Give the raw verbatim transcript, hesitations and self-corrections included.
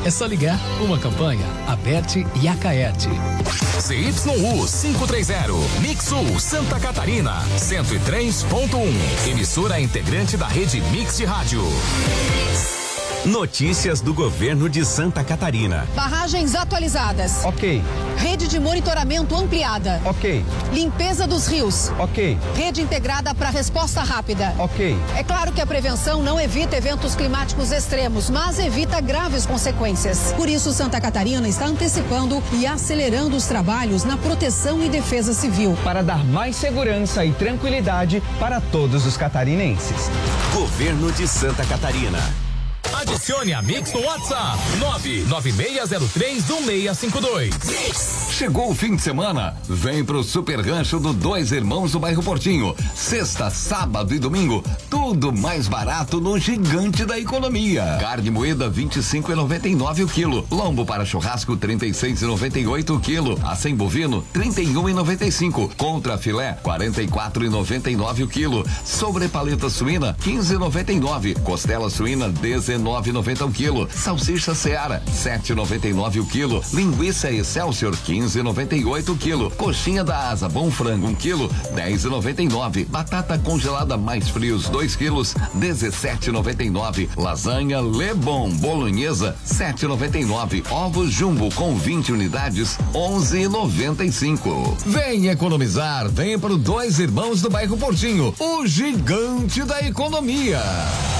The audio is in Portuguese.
É só ligar. Uma campanha, Aberte e Acaerte. C Y U quinhentos e trinta, Mix Sul, Santa Catarina, cento e três ponto um. Emissora integrante da rede Mix de Rádio. Notícias do governo de Santa Catarina. Barragens atualizadas. Ok. Rede de monitoramento ampliada. Ok. Limpeza dos rios. Ok. Rede integrada para resposta rápida. Ok. É claro que a prevenção não evita eventos climáticos extremos, mas evita graves consequências. Por isso, Santa Catarina está antecipando e acelerando os trabalhos na proteção e defesa civil. Para dar mais segurança e tranquilidade para todos os catarinenses. Governo de Santa Catarina. Adicione a Mix no WhatsApp nove nove seis zero três um seis cinco dois. Chegou o fim de semana, vem pro Super Rancho do Dois Irmãos do bairro Portinho. Sexta, sábado e domingo, tudo mais barato no gigante da economia. Carne moída vinte e cinco reais e noventa e nove o quilo. Lombo para churrasco trinta e seis reais e noventa e oito o quilo. Acém bovino trinta e um reais e noventa e cinco. Contra filé quarenta e quatro reais e noventa e nove o quilo. Sobre paleta suína quinze reais e noventa e nove. Costela suína dezenove reais e noventa o quilo. Salsicha Seara sete reais e noventa e nove o quilo. Linguiça Excelsior quinze reais e noventa e oito o quilo. Coxinha da Asa Bom Frango um quilo dez reais e noventa e nove. Batata congelada mais frios dois quilos dezessete reais e noventa e nove. Lasanha Lebon Bolonhesa sete reais e noventa e nove. Ovos Jumbo com vinte unidades onze reais e noventa e cinco. Vem economizar, vem pro Dois Irmãos do bairro Portinho, o gigante da economia.